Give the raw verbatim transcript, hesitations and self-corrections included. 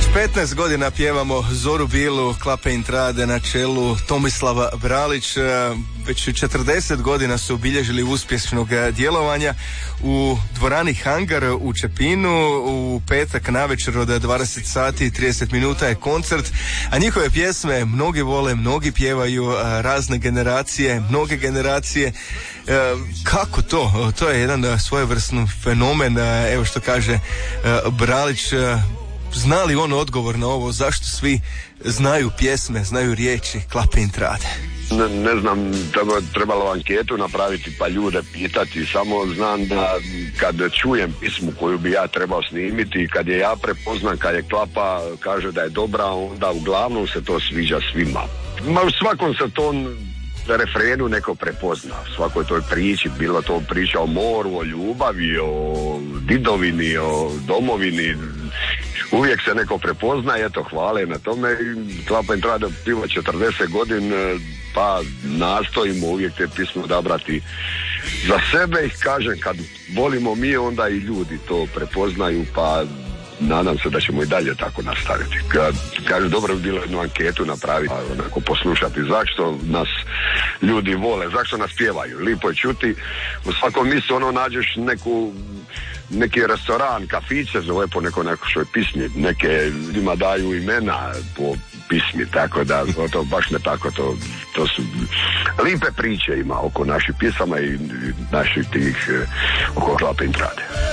Već petnaest godina pjevamo Zoru Bilu, Klape Intrade na čelu Tomislava Bralić. Već četrdeset godina su obilježili uspješnog djelovanja u dvorani Hangar u Čepinu. U petak navečer od dvadeset sati i trideset minuta je koncert, a njihove pjesme mnogi vole, mnogi pjevaju, razne generacije, mnoge generacije. Kako to? To je jedan svojevrsni fenomen. Evo što kaže Bralić. Zna li on odgovor na ovo? Zašto svi znaju pjesme, znaju riječi Klape Intrade? Ne, ne znam, treba, trebalo anketu napraviti pa ljude pitati. Samo znam da kad čujem pismu koju bi ja trebao snimiti, kad je ja prepoznam, kad je Klapa kaže da je dobra, onda uglavnom se to sviđa svima. Ma u svakom se ton refrenu neko prepozna, svakoj toj priči, bilo to priča o moru, o ljubavi, o didovini, o domovini, uvijek se neko prepozna i eto, hvale na tome. Klapa Intrade piva četrdeset godina, pa nastojimo uvijek te pismo odabrati za sebe i kažem, kad volimo mi, onda i ljudi to prepoznaju, pa nadam se da ćemo i dalje tako nastaviti. Kad kaže, dobro bi bilo jednu anketu napraviti, onako poslušati zašto nas ljudi vole, zašto nas pjevaju. Lipo je čuti, u svakom mjestu ono nađeš neku, neki restoran, kafiće zove po nekoj nekoj pismi, neke ljudima daju imena po pismi, tako da to baš ne tako, to, to su lipe priče ima oko naših pisama i naših tih oko Klape Intrade.